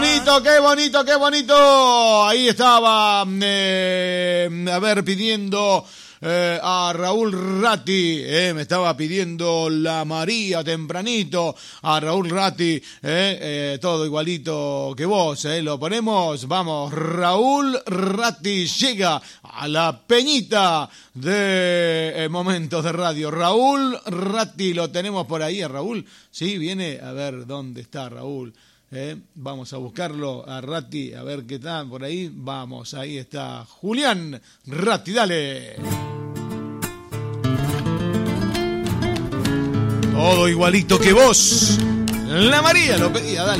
bonito, qué bonito, qué bonito. Ahí estaba, a ver, pidiendo a Raúl Ratti, me estaba pidiendo la María tempranito, a Raúl Ratti, todo igualito que vos, lo ponemos, vamos, Raúl Ratti llega a la peñita de Momentos de Radio. Raúl Ratti, lo tenemos por ahí, a Raúl, sí, viene, a ver, ¿dónde está Raúl? Vamos a buscarlo a Ratti, a ver qué tal por ahí. Vamos, ahí está Julián Ratti, dale. Todo igualito que vos. La María lo pedía, dale.